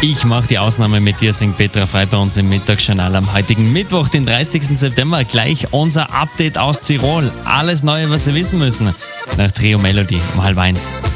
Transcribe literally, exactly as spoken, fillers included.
Ich mache die Ausnahme mit dir, singt Petra Frei bei uns im Mittagsjournal am heutigen Mittwoch, den dreißigsten September. Gleich unser Update aus Tirol. Alles Neue, was Sie wissen müssen. Nach Trio Melody um halb eins.